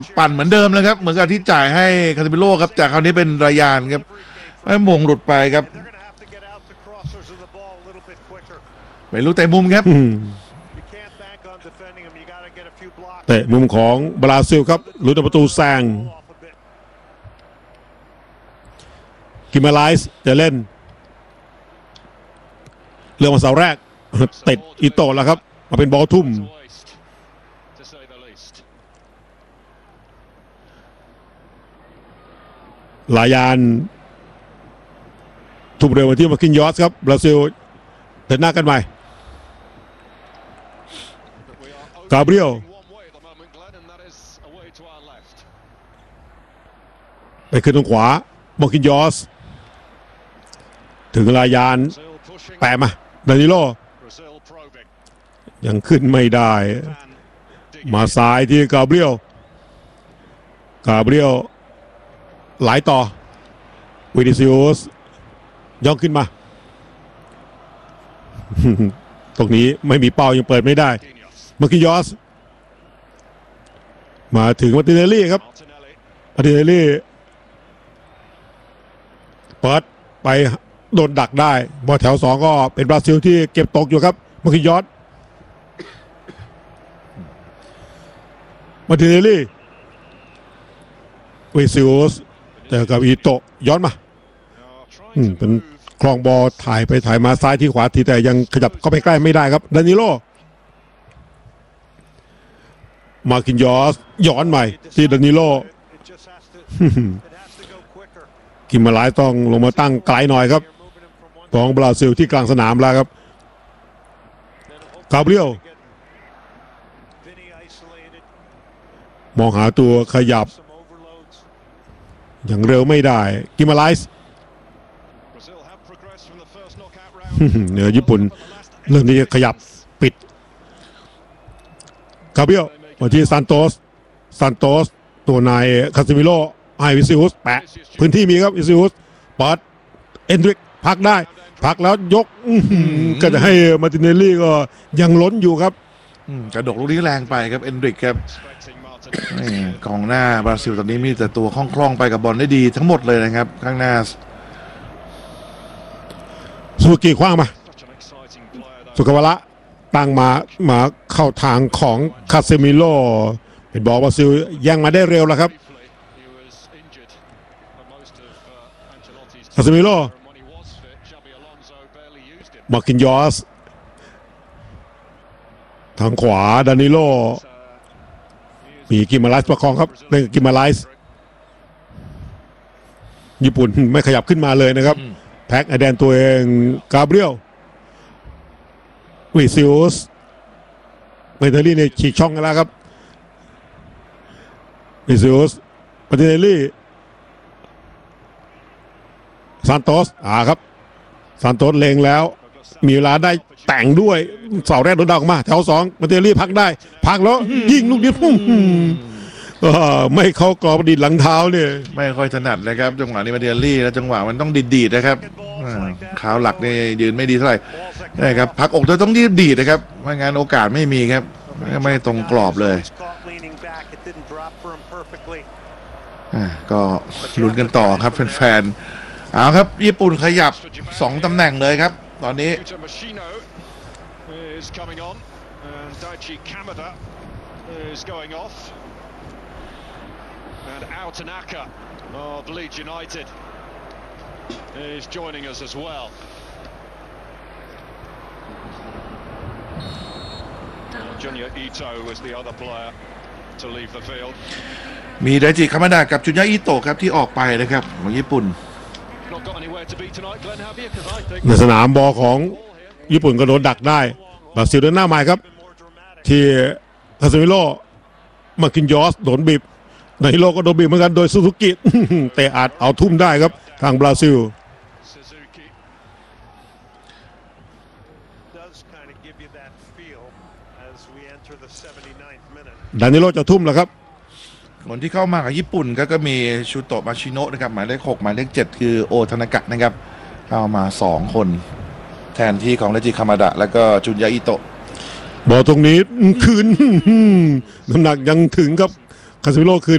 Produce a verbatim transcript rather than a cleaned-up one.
ปั่นเหมือนเดิมเลยครับเหมือนกับที่จ่ายให้คาซิมิโร่ครับจากคราวนี้เป็นรายานครับไม่มงหลุดไปครับเป็นลูกเตะมุมครับเตะมุมของบราซิลครับลุ้นประตูแซงกิมาไลส์จะเล่นเรื่องมาเสาแรกติดอิโตะแล้วครับมาเป็นบอลทุ่มลายานทุ่มเร็วมาที่มาคินยอสครับบราซิลเดินหน้ากันใหม่กาเบรียลไปขึ้นตรงขวามาคินยอสถึงลายานแปะมาดานิโลยังขึ้นไม่ได้มาซ้ายที่กาเบรียลกาเบรียลไหลต่อวินิซิอุสย่องขึ้นมาตรงนี้ไม่มีเป้ายังเปิดไม่ได้มาคิยอสมาถึงมาติเนลลี่ครับมาติเนลลี่เปิดไปโดนดักได้บอลแถวสองก็เป็นบราซิลที่เก็บตกอยู่ครับมาคิยอสมาติเนลลี่วินิซิอุสเจอกับอิโตะย้อนมาอืมเป็นคลองบอลถ่ายไปถ่ายมาซ้ายที่ขวาทีแต่ยังขยับเข้าไปใกล้ไม่ได้ครับดานิโลมาคินยอสย้อนใหม่ที่ดานิโลกิมมาไลน์ต้องลงมาตั้งไกลหน่อยครับของบราซิลที่กลางสนามแล้วครับกาเบรียลมองหาตัวขยับอย่างเร็วไม่ได้กิมาไลส์เหนือญี่ปุ่นเริ่มที่จะขยับปิดคาเบียลมาที่ซานโตสซานโตสตัวนายคาซิมิโร่ให้วิซิอุสแปะพื้นที่มีครับวิซิอุสเปิดเอนดริกพักได้พักแล้วยกก็จะให้มาติเนลลี่ก็ยังล้นอยู่ครับกระดกลูกนี้แรงไปครับเอนดริกครับกองหน้าบราซิลตอนนี้มีแต่ตัวคล่องๆไปกับบอลได้ดีทั้งหมดเลยนะครับข้างหน้าสุกิคว้างมาสุกวาระตั้งมามาเข้าทางของคาเซมิโลเป็นบอลบราซิลยังมาได้เร็วแล้วครับคาเซมิโลมาคินยอสทางขวาดานิโลมีกิมาไลส์ประคองครับเล่นกิมาไลส์ญี่ปุ่นไม่ขยับขึ้นมาเลยนะครับแพ็กไอแดนตัวเองกาเบรียลวิซิอุสเมเทอรี่ในฉีกช่องกันแล้วครับวิซิอุสปาติเนลลี่ซานโตสอ่าครับซานโตสเลงแล้วมีเวลาได้แต่งด้วยเสาแรกโดนดาวออกมาแถวสองมาเตอรี่พักได้พักแล้วยิงลูกนี้พุ่งไม่เข้ากรอบดีดหลังเท้าเนี่ยไม่ค่อยถนัดเลยครับจังหวะนี้มาเตอรี่แล้วจังหวะมันต้องดีดๆนะครับขาวหลักนี่ยืนไม่ดีเท่าไหร่นะครับพักอกจะต้องรีบดีดนะครับไม่งั้นโอกาสไม่มีครับไม่ตรงกรอบเลยก็ลุ้นกันต่อครับแฟนๆเอาครับญี่ปุ่นขยับสองตำแหน่งเลยครับตอนนี้ Tanaka of Leeds United is joining us as well. Junya Ito was the other player to leave the field. มีไดจิคามาดะกับจุนยะอิโตะครับที่ออกไปนะครับของญี่ปุ่นในสนามบอลของญี่ปุ่นก็โดนดักได้บราซิลเดินหน้าใหม่ครับที่คาซิมิโร่มาคินยอสโดนบีบในโลกก็โดนบีบเหมือนกันโดยซูซูกิแต่อาจเอาทุ่มได้ครับทางบราซิลดานิโลจะทุ่มแล้วครับคนที่เข้ามากับญี่ปุ่นก็ก็มีชูโตะมาชิโนะนะครับหมายเลขหกหมายเลขเจ็ดคือโอทานากะนะครับเข้ามาสองคนแทนที่ของเรจิคามาดะแล้วก็จุนยะอิโตะบอลตรงนี้คืนน้ำหนักยังถึงครับคาซิมิโร่คืน